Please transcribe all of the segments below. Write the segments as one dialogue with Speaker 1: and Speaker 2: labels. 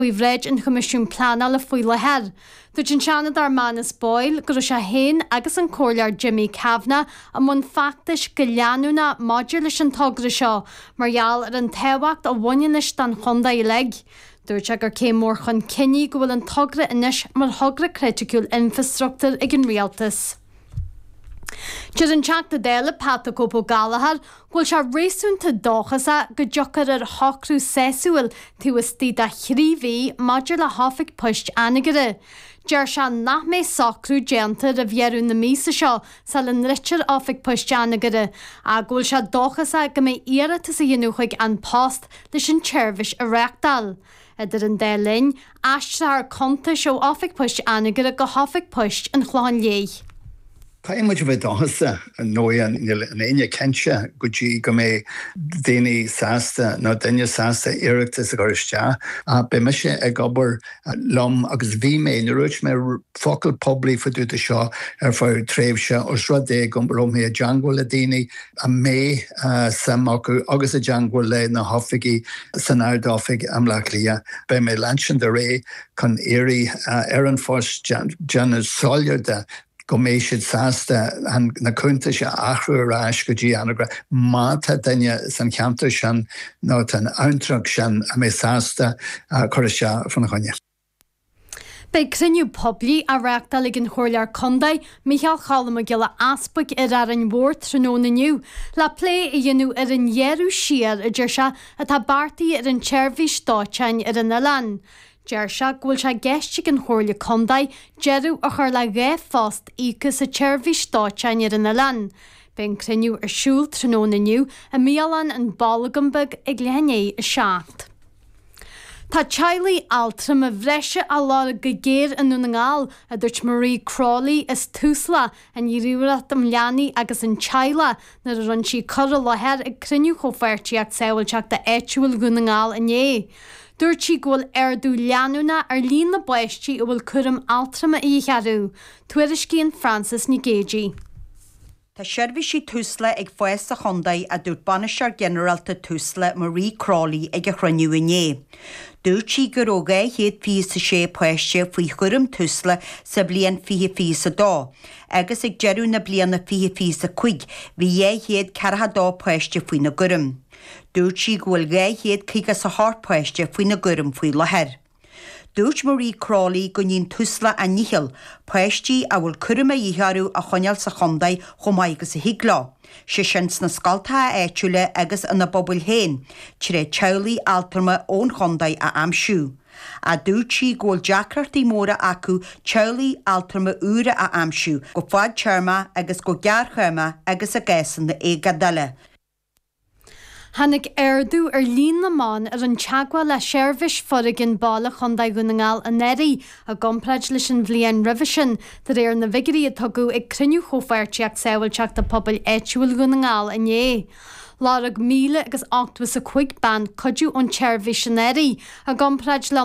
Speaker 1: We've read in Commission Planal a foil ahead. The Jinchana Darmanis Boyle, Grushahin, agus an Corliar Jimmy Kavna, and one factish Gillianuna modulish and Togrishaw, Marial and Tewacht a one-yanish than Honda leg. Durchagar came more on Kenny go and Togra inish, mar hogra critical infrastructure again realtis. Jirin Chak the Dele Patacopo Galahad, will shall raceun to Dochasa, Gajoker Hokru Sesuil, to a steed a Hrivi, modula Hofik pushed Anigere. Jershan Nahme Sokru Genter of Yerun the Misashaw, Salin Richard Offic pushed Anigere. A Gulsha Dochasa game era to see Yanuhig and post, the Shin Chervish Erectal. Edrin Delin, Ashtar Contish o Offic pushed Anigere, go Hofik pushed and Clonye.
Speaker 2: Caim much of a dosa no an enya kencha guji game deni sasta no denya sasta erectus agorisha be mishe a gobber lom agus vime in ruch me focal public for do the shaw for trevsha or shrade gomberom here jungle deni a may samaku agus a jungle le na hofigi sanardofig amlaklia be me lanchen the ray con eri Aaron Foss Janus Solid Gomeshid Sasta and Nakunta Achru Rash Guji Anagra Mata Denya San Canto Shan Notan Antrak Shan Amesasta Korisha from Honya.
Speaker 1: Bei Crinu Publi a Rachtalig in Horliar Condai, Michael Chalamagilla Aspuk Erarin Ward Trinona New, La Play Yenu Erin Yeru Shear a Jersha at a Barty Erin Chervish Dachan Erin Alan. Jersha will sha gestic in Horlia Condai, Jeru a Harla Ge Fast Ekus a Chervish Dachan Erin Alan. Ben Crinu a Shul Trinona New, a Mialan and Ballagambug a Glenye a Shaft. Tá Charlie Altram a bhreise a lá gagéir an nunangáil a dúirt Marie Crawley is túsla an iríúrat am leanaí agus an Chaila na run si cur láthir ag criniú chomhairtíach saoilteach de éitiúil gunangáil ané. Dúirt si ghfuil ardú leanúna ar líon na baistí a bhfuil cuirim Altram a íchearú, tuairiscíonn Francis Nigéji.
Speaker 3: Tá seirbhísí túsla ag foies a Chondaí a dúirt Bainisteoir Generalta túsla Marie Crawley ag a chruniú inné. Dúirt sí gur óga héad fís a sé poiste faoi chuirim túsla sa blian fihe fís a dó. Agus ag jeirú na blian na fihe fís a chuig, bhí héad ceartha dó poiste faoi na gurim. Dúirt sí ghfuil héad chuige sa thart poiste faoi na gurim faoi láthair. Dúirt Marie Crawley gonín túsla a níhil, poistí a bhfuil cuirim a dhéarú a choneal sa Chondaí chomáigus a higlá. Se sins na scalta a éitiúile agus na bobbal héin, tiré Charlie Altarma ón Chondaí a amsú. A dúirt sí ghfuil deacrartaí móra acu Charlie Altarma úra a amsú, go fád tearma agus go gearchama agus a gaisan na égadala.
Speaker 1: Hannig ardú ar líon na mán ar an teagha le seirbhís forigin bála Chondaí gunangáil a neri a gompraid leis an bhliain rivisin de réir na vigarí a tugu ag criniú chomhairteach saoilteach de pobl éitiúil gunangáil ané. Lárag 1,850 ban codú an seirbhís an neri a gompraid le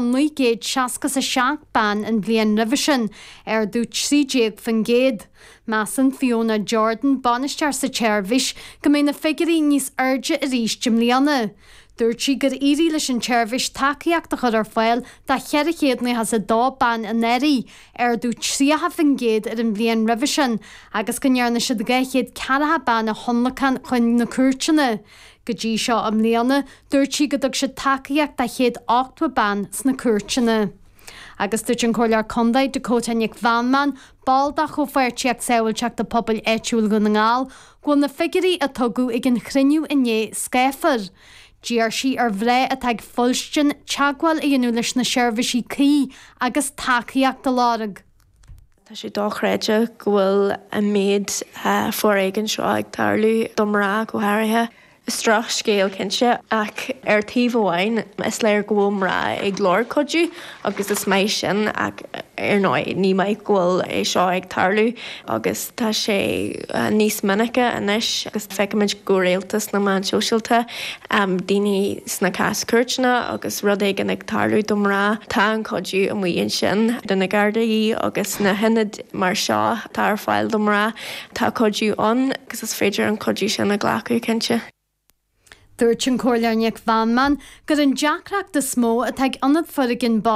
Speaker 1: 960 ban an bhliain rivisin ar dú 3 fan géad. Masan Fiona Jordan Bainisteoir sa seirbhís go mé na figarí níos airde a rís Jim Liana. Dúirt sí gur irí leis an seirbhís takeíocht a chud ar fáil de chead a chéadna has a dá ban a neri ar dú 3 fan géad ar an bhliain rivisin agus go nearna siad gaiichéad cearatha ban a honlachan chuin na cuairteanna. Go dtí seo am Liana, dúirt sí go dtug siad takeíocht de chéad 8 ban sna cuairteanna. Agus dúirt an Corliar Condaid Dakota-Nick Vanman, báldach chomhairteach saoilteach de pobl éitiúil gunangáil, ghfuil na figarí a tugu ag an chriniú inné scéfar. Díar sí ar bhré a teag fulstin teagháil a dhéanú leis na seirbhísí cí agus takeíocht de lárag.
Speaker 4: Tá sé dóchréide ghfuil a méid fóréigean seo ag tarlú domrá go háirithe. Strach scéal cinse ach ar tíomhhain is léir gomrá ag glór codú agus is méid sin ach ar náid ní méid ghfuil é seo ag tarlú agus tá sé níos minice inis agus feicimiid go réaltas na man seisialta daoine sna cascurtna agus rud éigean ag tarlú domrá tá an codú an mhaon sin duna gardaí agus na hinad mar seo tá ar fáil domrá tá codú an agus is féidir an codú sin na ghlacu cinse.
Speaker 1: Dúirt sin cóirlearneach bhanman gur an deacraach de smó a teag anad furigin